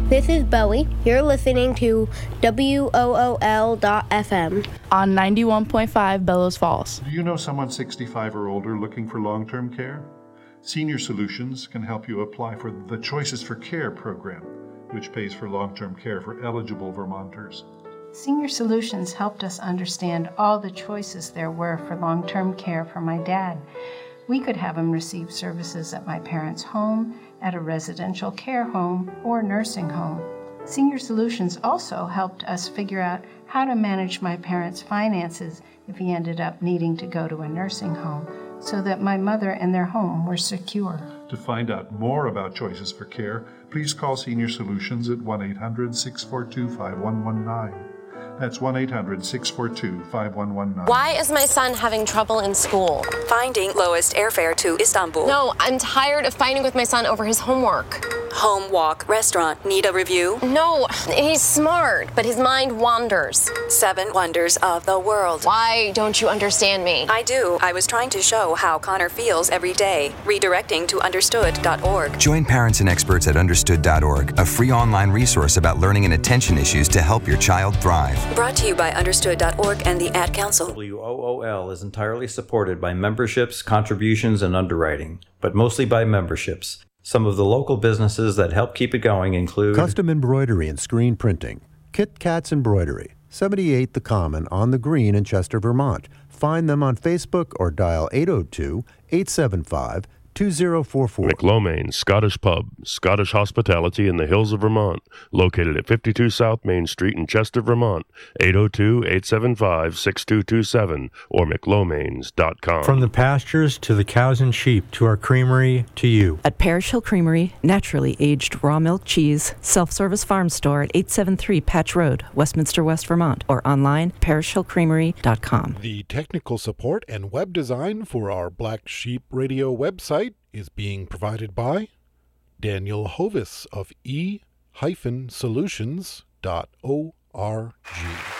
This is Bowie. You're listening to WOOL.FM on 91.5 Bellows Falls. Do you know someone 65 or older looking for long-term care? Senior Solutions can help you apply for the Choices for Care program, which pays for long-term care for eligible Vermonters. Senior Solutions helped us understand all the choices there were for long-term care for my dad. We could have him receive services at my parents' home, at a residential care home, or nursing home. Senior Solutions also helped us figure out how to manage my parents' finances if he ended up needing to go to a nursing home, so that my mother and their home were secure. To find out more about Choices for Care, please call Senior Solutions at 1-800-642-5119. That's 1-800-642-5119. Why is my son having trouble in school? Finding lowest airfare to Istanbul. No, I'm tired of fighting with my son over his homework. Home, walk, restaurant. Need a review? No, he's smart, but his mind wanders. 7 wonders of the world. Why don't you understand me? I do. I was trying to show how Connor feels every day. Redirecting to understood.org. Join parents and experts at understood.org, a free online resource about learning and attention issues to help your child thrive. Brought to you by understood.org and the Ad Council. WOOL is entirely supported by memberships, contributions, and underwriting, but mostly by memberships. Some of the local businesses that help keep it going include Custom Embroidery and Screen Printing, Kit Katz Embroidery, 78 The Common on the Green in Chester, Vermont. Find them on Facebook or dial 802-875-2044. McLomane's Scottish Pub, Scottish hospitality in the hills of Vermont, located at 52 South Main Street in Chester, Vermont, 802-875-6227 or mclomanes.com. From the pastures to the cows and sheep to our creamery to you. At Parish Hill Creamery, naturally aged raw milk cheese, self-service farm store at 873 Patch Road, Westminster, West Vermont, or online parishhillcreamery.com. The technical support and web design for our Black Sheep Radio website is being provided by Daniel Hovis of e-solutions.org.